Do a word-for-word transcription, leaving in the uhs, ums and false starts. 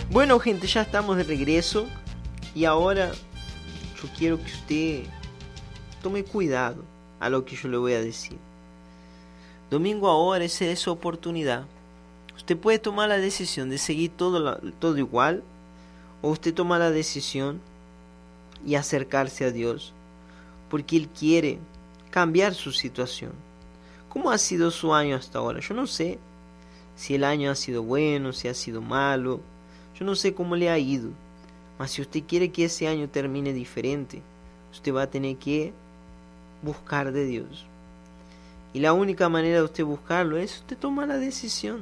Bueno, gente, ya estamos de regreso. Y ahora yo quiero que usted tome cuidado a lo que yo le voy a decir. Domingo ahora es esa oportunidad. Usted puede tomar la decisión de seguir todo, la, todo igual, o usted toma la decisión y acercarse a Dios, porque Él quiere cambiar su situación. ¿Cómo ha sido su año hasta ahora? Yo no sé si el año ha sido bueno, si ha sido malo. Yo no sé cómo le ha ido. Mas si usted quiere que ese año termine diferente, usted va a tener que buscar de Dios. Y la única manera de usted buscarlo es usted tomar la decisión.